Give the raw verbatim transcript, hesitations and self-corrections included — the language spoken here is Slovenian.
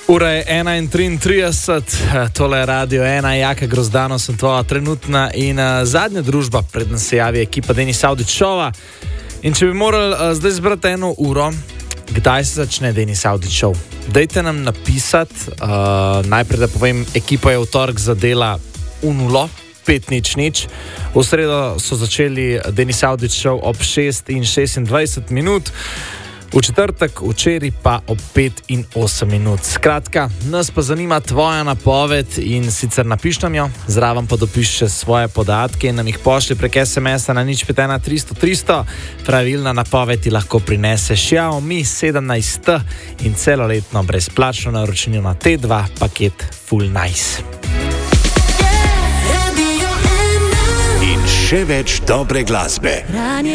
Ura je ena in triintrideset, tole je Radio ena, Jaka Grozdano sem tvoja trenutna in uh, zadnja družba, pred nas se javi ekipa Denis Avdić Showa. In če bi morali uh, zdaj zbrati eno uro, kdaj se začne Denis Avdić Show? Dajte nam napisati, uh, najprej da povem, ekipa je v torek zadela v nulo, pet nič nič. V sredo so začeli Denis Avdić Show ob šest in šestindvajset minut. V četrtek, včeraj pa ob pet in osem minut. Skratka, nas pa zanima tvoja napoved in sicer napiš nam jo, zraven pa dopiši svoje podatke in nam jih pošli prek es em es-a na nič pet ena tristo tristo. Pravilna napoved ti lahko prinese Xiaomi sedemnajst T in celoletno brezplačno naročnino na T dva paket Full Nice. In še več dobre glasbe.